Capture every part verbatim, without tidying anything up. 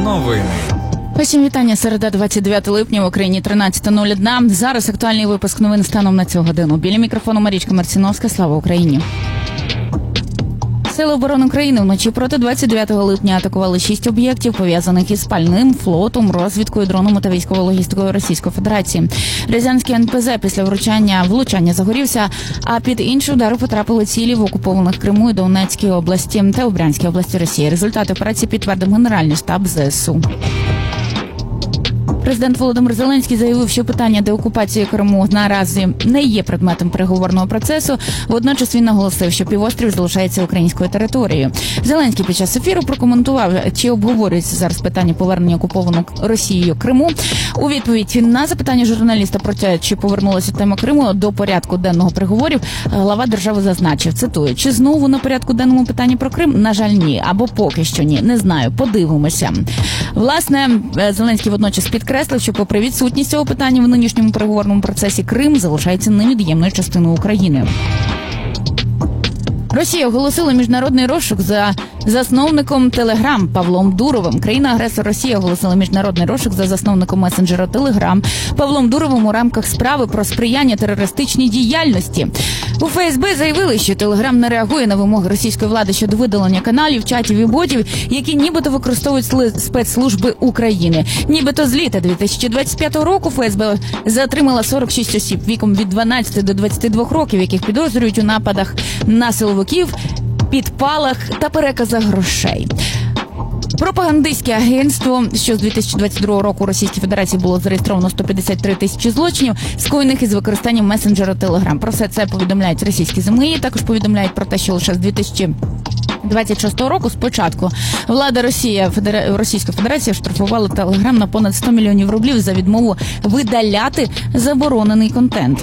Новини. Усім вітання. Середа, двадцять дев'яте липня, в Україні тринадцята нуль один. Зараз актуальний випуск новин станом на цю годину. Біля мікрофону Марічка Марціновська. Слава Україні. Сили оборони України вночі проти двадцять дев'ятого липня атакували шість об'єктів, пов'язаних із пальним, флотом, розвідкою, дронами та військовою логістикою Російської Федерації. Рязанський ен пе зет після вручання влучання загорівся, а під інші удари потрапили цілі в окупованих Криму і Донецькій області та у Брянській області Росії. Результати операції підтвердив Генеральний штаб зе ес у. Президент Володимир Зеленський заявив, що питання деокупації Криму наразі не є предметом переговорного процесу. Водночас він наголосив, що півострів залишається українською територією. Зеленський під час ефіру прокоментував, чи обговорюється зараз питання повернення окупованого Росією Криму. У відповідь на запитання журналіста про те, чи повернулася тема Криму до порядку денного переговорів, глава держави зазначив, цитую, чи знову на порядку денному питання про Крим? На жаль, ні. Або поки що ні. Не знаю. Подивимося. Власне, Зеленський водночас підкреслив, що попри відсутність цього питання в нинішньому переговорному процесі, Крим залишається невід'ємною частиною України. Росія оголосила міжнародний розшук за засновником Телеграм Павлом Дуровим. Країна-агресор Росія оголосила міжнародний розшук за засновником месенджера Телеграм Павлом Дуровим у рамках справи про сприяння терористичній діяльності. У еф ес бе заявили, що Телеграм не реагує на вимоги російської влади щодо видалення каналів, чатів і ботів, які нібито використовують спецслужби України. Нібито з літа дві тисячі двадцять п'ятого року еф ес бе затримала сорок шість осіб віком від дванадцяти до двадцяти двох років, яких підозрюють у нападах на силовиків, підпалах та переказах грошей. Пропагандистське агентство, що з дві тисячі двадцять другого року у Російській Федерації було зареєстровано сто п'ятдесят три тисячі злочинів, скоєних із використанням месенджера Телеграм. Про все це повідомляють російські ЗМІ. Також повідомляють про те, що лише з дві тисячі двадцять шостого року спочатку влада Росія, Федера... Російська Федерація штрафувала Телеграм на понад сто мільйонів рублів за відмову видаляти заборонений контент.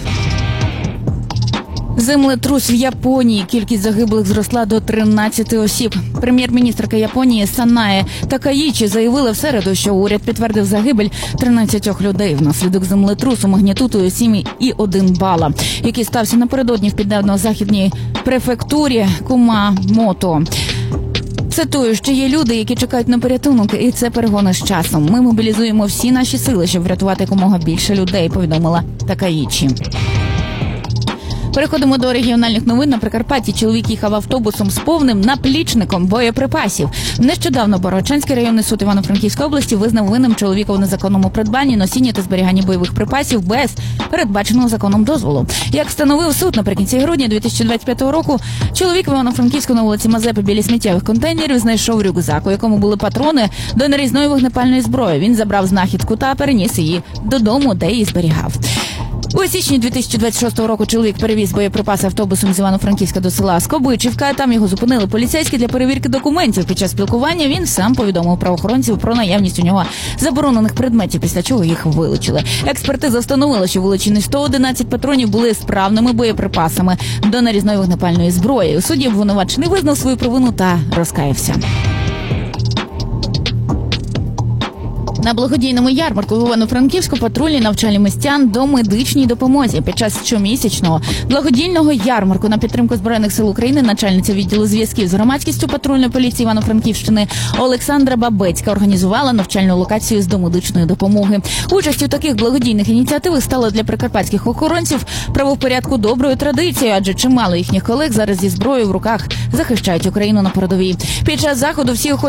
Землетрус в Японії. Кількість загиблих зросла до тринадцяти осіб. Прем'єр-міністрка Японії Санае Такаїчі заявила в середу, що уряд підтвердив загибель тринадцятьох людей внаслідок землетрусу магнітудою сім цілих одна бала, який стався напередодні в південно-західній префектурі Кумамото. Цитую, що є люди, які чекають на порятунок, і це перегони з часом. Ми мобілізуємо всі наші сили, щоб врятувати якомога більше людей, повідомила Такаїчі. Переходимо до регіональних новин. На Прикарпатті чоловік їхав автобусом з повним наплічником боєприпасів. Нещодавно Богородчанський районний суд Івано-Франківської області визнав винним чоловіка у незаконному придбанні, носінні та зберіганні бойових припасів без передбаченого законом дозволу. Як встановив суд, наприкінці грудня дві тисячі двадцять п'ятого року чоловік в Івано-Франківську на вулиці Мазепи біля сміттєвих контейнерів знайшов рюкзак, у якому були патрони до нарізної вогнепальної зброї. Він забрав знахідку та переніс її додому, де її зберігав. У січні дві тисячі двадцять шостого року чоловік перевіз боєприпаси автобусом з Івано-Франківська до села Скобичівка. Там його зупинили поліцейські для перевірки документів. Під час спілкування він сам повідомив правоохоронців про наявність у нього заборонених предметів, після чого їх вилучили. Експертиза встановила, що вилучені сто одинадцять патронів були справними боєприпасами до нарізної вогнепальної зброї. У суді обвинувачений визнав свою провину та розкаявся. На благодійному ярмарку в Івано-Франківську патрульні навчали містян до медичній допомозі. Під час щомісячного благодійного ярмарку на підтримку Збройних сил України начальниця відділу зв'язків з громадськістю патрульної поліції Івано-Франківщини Олександра Бабецька організувала навчальну локацію з домедичної допомоги. Участь у таких благодійних ініціативах стала для прикарпатських охоронців правопорядку доброю традицією, адже чимало їхніх колег зараз зі зброєю в руках захищають Україну на передовій. Під час заходу всі охочі